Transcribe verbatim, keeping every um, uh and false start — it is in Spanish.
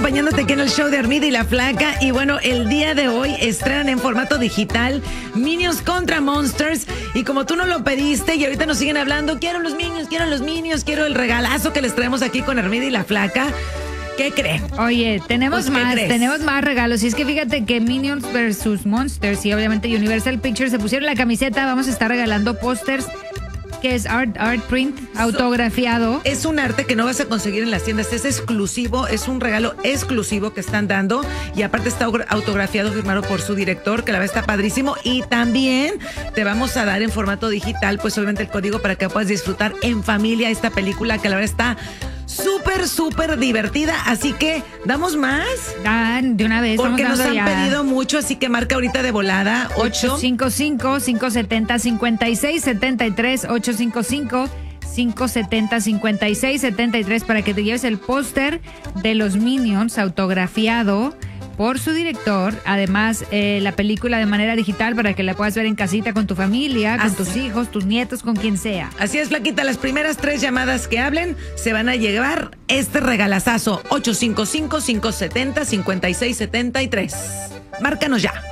acompañándote aquí en el show de Armida y la Flaca. Y bueno, el día de hoy estrenan en formato digital Minions contra Monsters. Y como tú no lo pediste y ahorita nos siguen hablando, quiero los Minions, quiero los Minions, quiero el regalazo que les traemos aquí con Armida y la Flaca. ¿Qué creen? Oye, tenemos Pues, más, crees? tenemos más regalos. Y es que fíjate que Minions versus Monsters y obviamente Universal Pictures se pusieron la camiseta. Vamos a estar regalando pósters que es art, art print autografiado. Es un arte que no vas a conseguir en las tiendas, es exclusivo, es un regalo exclusivo que están dando y aparte está autografiado, firmado por su director, que la verdad está padrísimo, y también te vamos a dar en formato digital, pues obviamente el código para que puedas disfrutar en familia esta película que la verdad está súper, súper divertida, así que ¿damos más? Dan, de una vez. Porque nos estamos han dando ya. pedido mucho, así que marca ahorita de volada ocho ocho cinco cinco, cinco siete cero, cinco seis siete tres, ocho cinco cinco, cinco siete cero, cinco seis siete tres para que te lleves el póster de los Minions autografiado por su director. Además, eh, la película de manera digital para que la puedas ver en casita con tu familia, con Así. tus hijos, tus nietos, con quien sea. Así es, Flaquita, las primeras tres llamadas que hablen se van a llevar este regalazazo. ocho cinco cinco, cinco siete cero, cinco seis siete tres. Márcanos ya.